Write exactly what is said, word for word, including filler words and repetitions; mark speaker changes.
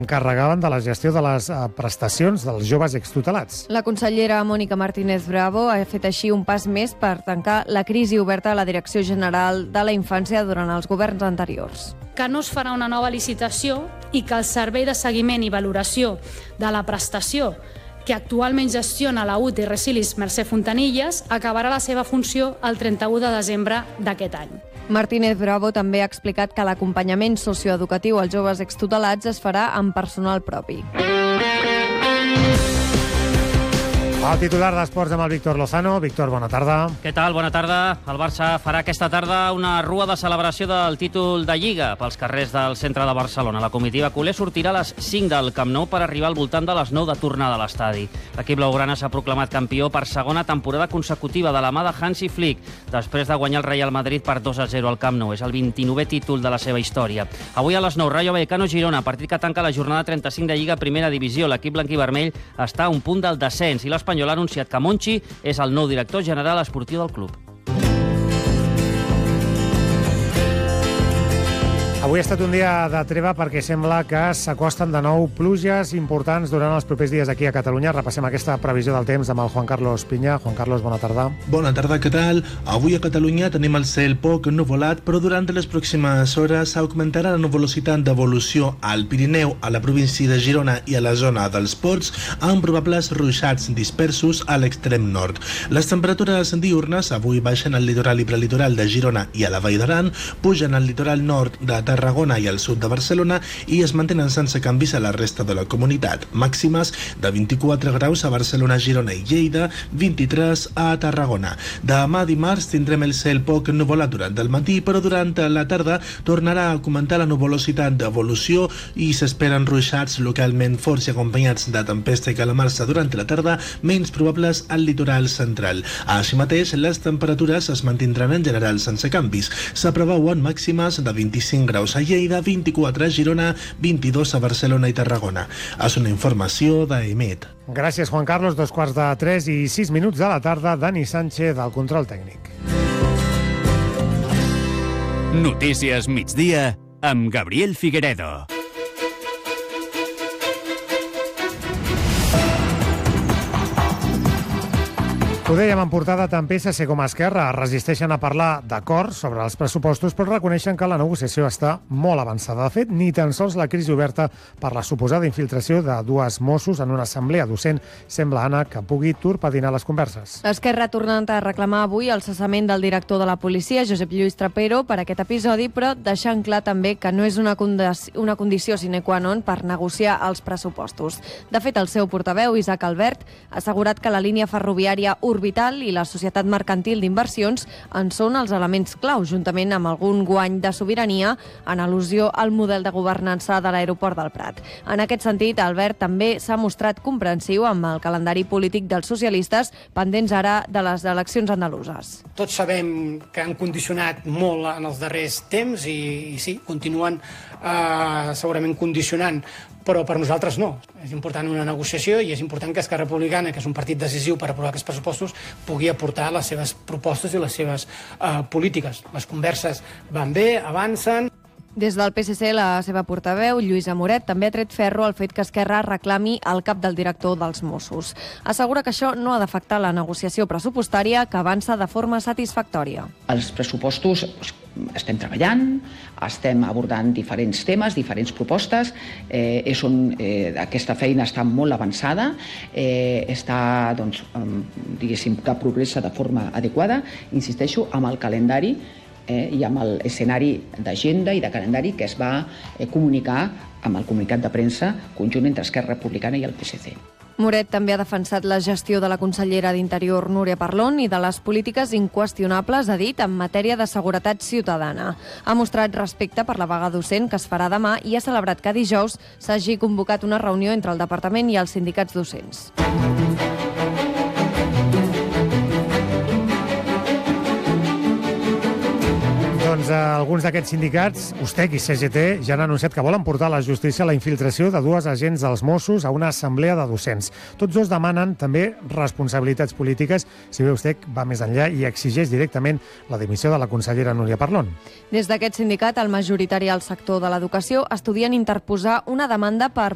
Speaker 1: encarregaven de la gestió de les eh, prestacions dels joves extutelats.
Speaker 2: La consellera Mònica Martínez Bravo ha fet així un pas més per tancar la crisi oberta a la Direcció General de la Infància durant els governs anteriors.
Speaker 3: Que no es farà una nova licitació i que el servei de seguiment i valoració de la prestació que actualment gestiona la U T I Resilis Mercè Fontanilles acabarà la seva funció el trenta-u de desembre d'aquest any.
Speaker 2: Martínez Bravo també ha explicat que l'acompanyament socioeducatiu als joves extutelats es farà amb personal propi.
Speaker 1: El titular d'Esports amb el Víctor Lozano. Víctor, bona tarda.
Speaker 4: Què tal? Bona tarda. El Barça farà aquesta tarda una rua de celebració del títol de Lliga pels carrers del centre de Barcelona. La comitiva culer sortirà a les cinc del Camp Nou per arribar al voltant de les nou de tornada a l'estadi. L'equip blaugrana s'ha proclamat campió per segona temporada consecutiva de la mà de Hansi Flick, després de guanyar el Real Madrid per dos a zero al Camp Nou. És el vint-i-novè títol de la seva història. Avui a les nou, Rayo Vallecano-Girona, partit que tanca la jornada trenta-cinc de Lliga Primera Divisió. L'equip blanquivermell està a un punt del descens i l'Espanyol ha anunciat que Monchi és el nou director general esportiu del club.
Speaker 1: Avui ha estat un dia de treva perquè sembla que s'acosten de nou pluges importants durant els propers dies aquí a Catalunya. Repassem aquesta previsió del temps amb el Juan Carlos Piña. Juan Carlos, bona tarda.
Speaker 5: Bona tarda, què tal? Avui a Catalunya tenim el cel poc nuvolat, però durant les pròximes hores augmentarà la nuvolositat d'evolució al Pirineu, a la província de Girona i a la zona dels Ports, amb probables ruixats dispersos a l'extrem nord. Les temperatures diürnes avui baixen al litoral i prelitoral de Girona i a la Vall d'Aran, pugen al litoral nord de Tarragona i al sud de Barcelona i es mantenen sense canvis a la resta de la comunitat. Màximes de vint-i-quatre graus a Barcelona, Girona i Lleida, vint-i-tres a Tarragona. Demà dimarts tindrem el cel poc nuvolat durant el matí, però durant la tarda tornarà a augmentar la nuvolositat d'evolució i s'esperen ruixats localment forts i acompanyats de tempesta i calamarsa durant la tarda, menys probables al litoral central. Així mateix, les temperatures es mantindran en general sense canvis. S'apreveuen màximes de vint-i-cinc graus a Lleida, vint-i-quatre a Girona, vint-i-dos a Barcelona i Tarragona. És una informació d'Emet.
Speaker 1: Gràcies, Juan Carlos. Dos quarts de tres i sis minuts de la tarda. Dani Sánchez, del control tècnic.
Speaker 6: Notícies migdia amb Gabriel Figueredo.
Speaker 1: Ho dèiem en portada, tant P S C com Esquerra es resisteixen a parlar d'acords sobre els pressupostos, però reconeixen que la negociació està molt avançada. De fet, ni tan sols la crisi oberta per la suposada infiltració de dues Mossos en una assemblea docent sembla, Anna, que pugui torpedinar les converses.
Speaker 2: Esquerra ha tornat a reclamar avui el cessament del director de la policia, Josep Lluís Trapero, per aquest episodi, però deixant clar també que no és una, condició, una condició sine qua non per negociar els pressupostos. De fet, el seu portaveu, Isaac Albert, ha assegurat que la línia ferroviària Orbital i la Societat Mercantil d'Inversions en són els elements clau, juntament amb algun guany de sobirania en al·lusió al model de governança de l'aeroport del Prat. En aquest sentit, Albert també s'ha mostrat comprensiu amb el calendari polític dels socialistes pendents ara de les eleccions andaluses.
Speaker 7: Tots sabem que han condicionat molt en els darrers temps i, i sí, continuen eh, segurament condicionant, però per nosaltres no. És important una negociació i és important que Esquerra Republicana, que és un partit decisiu per aprovar aquests pressupostos, pugui aportar les seves propostes i les seves eh, polítiques. Les converses van bé, avancen.
Speaker 2: Des del P S C, la seva portaveu, Lluïsa Moret, també ha tret ferro al fet que Esquerra reclami el cap del director dels Mossos. Assegura que això no ha d'afectar la negociació pressupostària, que avança de forma satisfactòria.
Speaker 8: Els pressupostos estem treballant, estem abordant diferents temes, diferents propostes. Eh, és on, eh, aquesta feina està molt avançada, eh, està, doncs, diguéssim, que progressa de forma adequada, insisteixo, amb el calendari Eh, i amb l'escenari d'agenda i de calendari que es va eh, comunicar amb el comunicat de premsa conjunt entre Esquerra Republicana i el P S C.
Speaker 2: Moret també ha defensat la gestió de la consellera d'Interior, Núria Parlon, i de les polítiques inqüestionables, ha dit, en matèria de seguretat ciutadana. Ha mostrat respecte per la vaga docent que es farà demà i ha celebrat que dijous s'hagi convocat una reunió entre el departament i els sindicats docents.
Speaker 1: Doncs eh, alguns d'aquests sindicats, USTEC i C G T, ja han anunciat que volen portar a la justícia la infiltració de dues agents dels Mossos a una assemblea de docents. Tots dos demanen també responsabilitats polítiques, si bé USTEC va més enllà i exigeix directament la dimissió de la consellera Núria Parlon.
Speaker 2: Des d'aquest sindicat, el majoritari al sector de l'educació, estudien interposar una demanda per